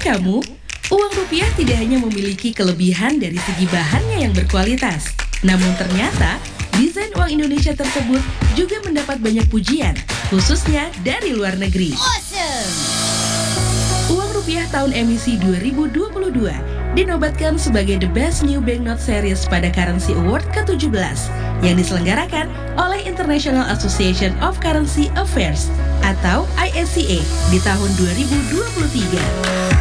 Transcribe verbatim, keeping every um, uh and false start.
kamu? Uang rupiah tidak hanya memiliki kelebihan dari segi bahannya yang berkualitas, namun ternyata desain uang Indonesia tersebut juga mendapat banyak pujian, khususnya dari luar negeri. Awesome! Uang rupiah tahun emisi dua ribu dua puluh dua dinobatkan sebagai The Best New Banknote Series pada Currency Award ke tujuh belas yang diselenggarakan oleh International Association of Currency Affairs atau I A C A di tahun dua ribu dua puluh tiga.